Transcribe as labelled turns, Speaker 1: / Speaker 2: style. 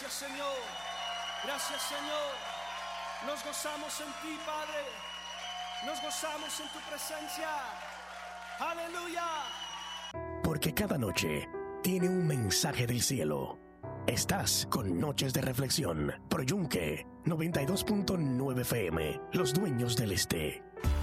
Speaker 1: Gracias, Señor. Gracias, Señor. Nos gozamos en ti, Padre. Nos gozamos en tu presencia. Aleluya.
Speaker 2: Porque cada noche tiene un mensaje del cielo. Estás con Noches de Reflexión. Pro Yunque 92.9 FM. Los dueños del este.